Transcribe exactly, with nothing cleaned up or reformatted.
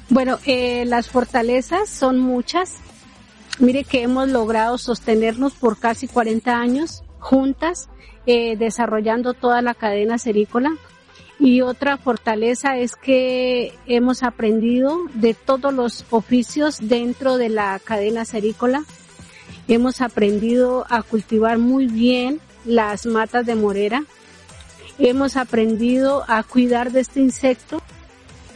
Bueno, eh, las fortalezas son muchas. Mire que hemos logrado sostenernos por casi cuarenta años juntas, eh, desarrollando toda la cadena cerícola. Y otra fortaleza es que hemos aprendido de todos los oficios dentro de la cadena cerícola. Hemos aprendido a cultivar muy bien las matas de morera. Hemos aprendido a cuidar de este insecto